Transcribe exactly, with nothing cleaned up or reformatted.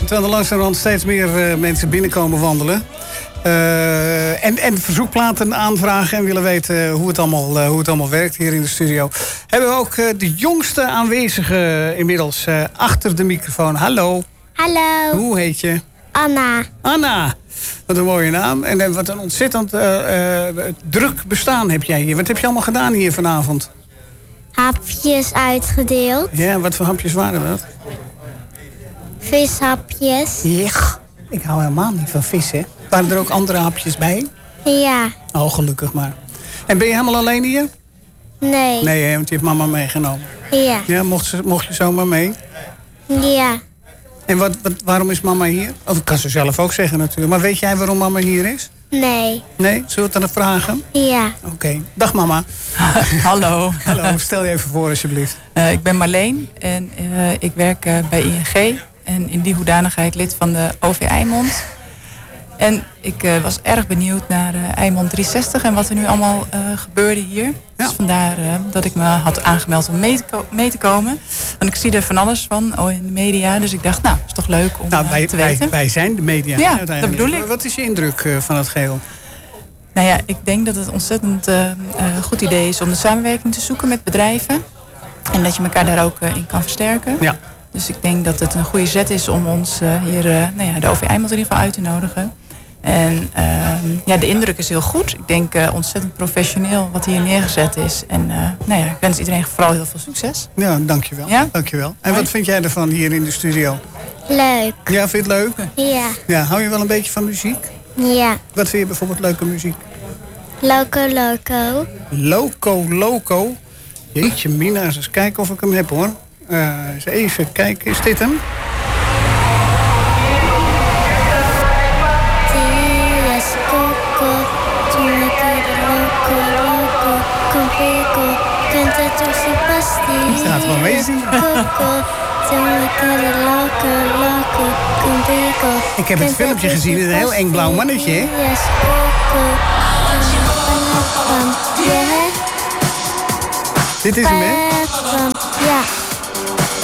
terwijl er langzamerhand steeds meer uh, mensen binnenkomen wandelen. Uh, en, en verzoekplaten aanvragen en willen weten hoe het, allemaal, uh, hoe het allemaal werkt hier in de studio. Hebben we ook uh, de jongste aanwezige inmiddels uh, achter de microfoon. Hallo. Hallo. Hoe heet je? Anna. Anna. Wat een mooie naam. En uh, wat een ontzettend uh, uh, druk bestaan heb jij hier. Wat heb je allemaal gedaan hier vanavond? Hapjes uitgedeeld. Ja, wat voor hapjes waren dat? Vishapjes. Ja, ik hou helemaal niet van vis, hè. Waren er ook andere hapjes bij? Ja. Oh, gelukkig maar. En ben je helemaal alleen hier? Nee. Nee, hè, want je hebt mama meegenomen. Ja. Ja, mocht, ze, mocht je zomaar mee? Ja. En wat, wat, waarom is mama hier? Of ik kan ze zelf ook zeggen natuurlijk. Maar weet jij waarom mama hier is? Nee. Nee? Zullen we het dan vragen? Ja. Oké. Okay. Dag mama. Hallo. Hallo, stel je even voor alsjeblieft. Uh, ik ben Marleen en uh, ik werk uh, bij I N G. En in die hoedanigheid lid van de O V Eimond. En ik uh, was erg benieuwd naar uh, Eimond driehonderdzestig en wat er nu allemaal uh, gebeurde hier. Ja. Dus vandaar uh, dat ik me had aangemeld om mee te, ko- mee te komen. Want ik zie er van alles van oh, in de media. Dus ik dacht, nou, is toch leuk om nou, wij, uh, te weten. Wij, wij zijn de media. Ja, dat bedoel ik. Wat is je indruk uh, van het geheel? Nou ja, ik denk dat het een ontzettend uh, uh, goed idee is om de samenwerking te zoeken met bedrijven. En dat je elkaar daar ook uh, in kan versterken. Ja. Dus ik denk dat het een goede zet is om ons uh, hier, uh, nou ja, de O V Eimond in ieder geval uit te nodigen. En uh, ja, de indruk is heel goed. Ik denk uh, ontzettend professioneel wat hier neergezet is. En uh, nou ja, ik wens iedereen vooral heel veel succes. Ja, dankjewel. Ja? dankjewel. En wat vind jij ervan hier in de studio? Leuk. Ja, vind je het leuk? Ja. Ja, hou je wel een beetje van muziek? Ja. Wat vind je bijvoorbeeld leuke muziek? Loco Loco. Loco Loco. Jeetje mina, eens kijken of ik hem heb hoor. Uh, eens even kijken, is dit hem? Je gaat gewoon meezingen. Ik heb het filmpje gezien, een heel eng blauw mannetje, hè? Dit is hem, hè? Ja.